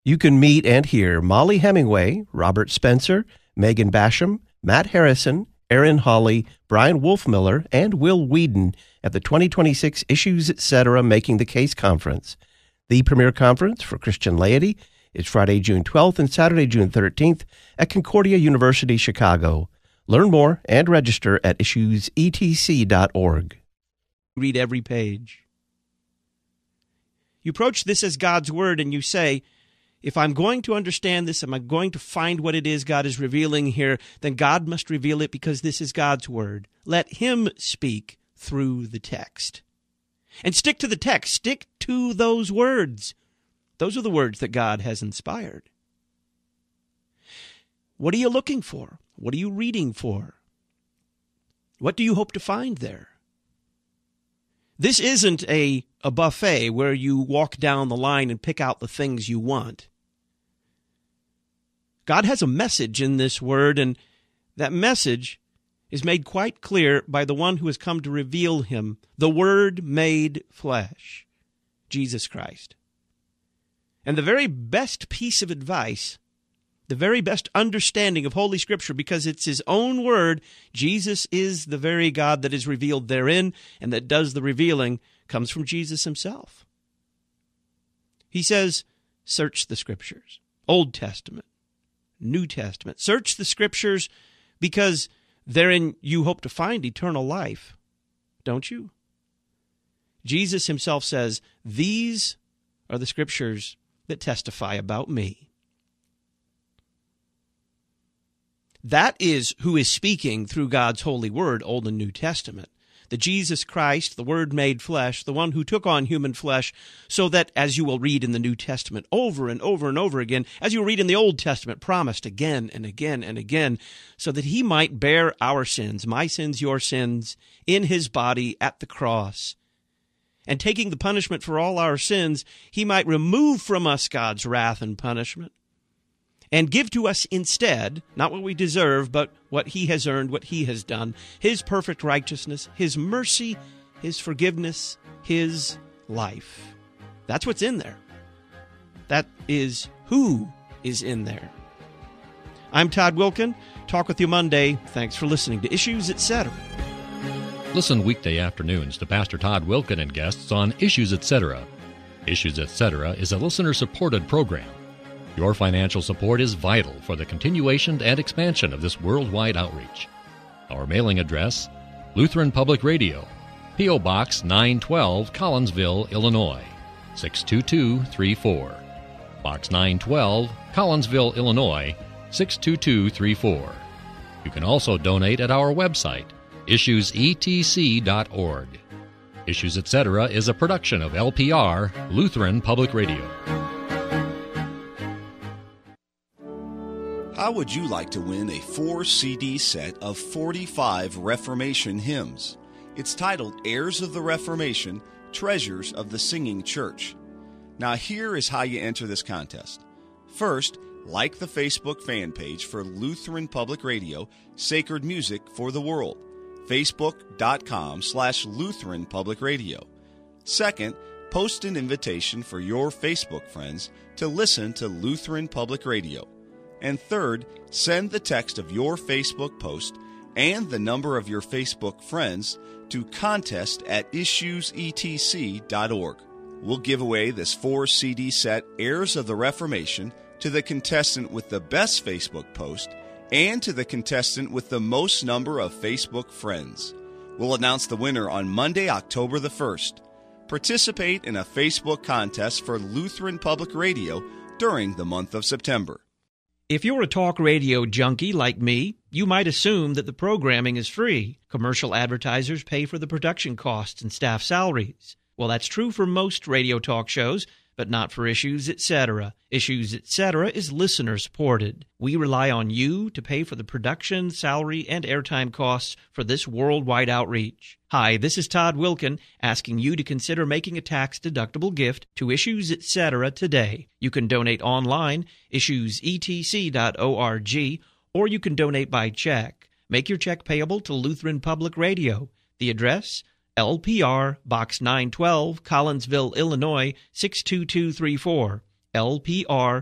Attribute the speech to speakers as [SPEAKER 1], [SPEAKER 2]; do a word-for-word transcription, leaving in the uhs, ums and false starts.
[SPEAKER 1] You can meet and hear Molly Hemingway, Robert Spencer, Megan Basham, Matt Harrison, Aaron Hawley, Brian Wolfmiller, and Will Whedon at the twenty twenty-six Issues Etc. Making the Case Conference. The premier conference for Christian laity is Friday, June twelfth and Saturday, June thirteenth at Concordia University, Chicago. Learn more and register at issues e t c dot org.
[SPEAKER 2] Read every page. You approach this as God's Word and you say, if I'm going to understand this, am I going to find what it is God is revealing here, then God must reveal it because this is God's Word. Let Him speak through the text. And stick to the text. Stick to those words. Those are the words that God has inspired. What are you looking for? What are you reading for? What do you hope to find there? This isn't a, a buffet where you walk down the line and pick out the things you want. God has a message in this word, and that message is made quite clear by the one who has come to reveal him, the Word made flesh, Jesus Christ. And the very best piece of advice, the very best understanding of Holy Scripture, because it's His own Word, Jesus is the very God that is revealed therein and that does the revealing, comes from Jesus Himself. He says, search the Scriptures, Old Testament, New Testament. Search the Scriptures because therein you hope to find eternal life, don't you? Jesus Himself says, these are the Scriptures that testify about me. That is who is speaking through God's holy word, Old and New Testament. The Jesus Christ, the Word made flesh, the one who took on human flesh, so that, as you will read in the New Testament over and over and over again, as you will read in the Old Testament, promised again and again and again, so that He might bear our sins, my sins, your sins, in His body at the cross. And taking the punishment for all our sins, He might remove from us God's wrath and punishment, and give to us instead, not what we deserve, but what He has earned, what He has done, His perfect righteousness, His mercy, His forgiveness, His life. That's what's in there. That is who is in there. I'm Todd Wilken. Talk with you Monday. Thanks for listening to Issues Etc.
[SPEAKER 3] Listen weekday afternoons to Pastor Todd Wilken and guests on Issues Etc. Issues Etc. is a listener-supported program. Your financial support is vital for the continuation and expansion of this worldwide outreach. Our mailing address, Lutheran Public Radio, P O. Box nine twelve, Collinsville, Illinois, six two two three four. Box nine twelve, Collinsville, Illinois, six two two three four. You can also donate at our website, issues e t c dot org. Issues Etc. is a production of L P R, Lutheran Public Radio.
[SPEAKER 4] How would you like to win a four C D set of forty-five Reformation hymns? It's titled Heirs of the Reformation, Treasures of the Singing Church. Now here is how you enter this contest. First, like the Facebook fan page for Lutheran Public Radio, Sacred Music for the World, facebook.com slash Lutheran Public Radio. Second, post an invitation for your Facebook friends to listen to Lutheran Public Radio. And third, send the text of your Facebook post and the number of your Facebook friends to contest at issues e t c dot org. We'll give away this four C D set, Heirs of the Reformation, to the contestant with the best Facebook post and to the contestant with the most number of Facebook friends. We'll announce the winner on Monday, October the first. Participate in a Facebook contest for Lutheran Public Radio during the month of September.
[SPEAKER 2] If you're a talk radio junkie like me, you might assume that the programming is free. Commercial advertisers pay for the production costs and staff salaries. Well, that's true for most radio talk shows, but not for Issues Etc. Issues Etc. is listener-supported. We rely on you to pay for the production, salary, and airtime costs for this worldwide outreach. Hi, this is Todd Wilken, asking you to consider making a tax-deductible gift to Issues Etc. today. You can donate online, issues e t c dot org, or you can donate by check. Make your check payable to Lutheran Public Radio. The address, L P R, Box nine twelve, Collinsville, Illinois, six two two three four. L P R,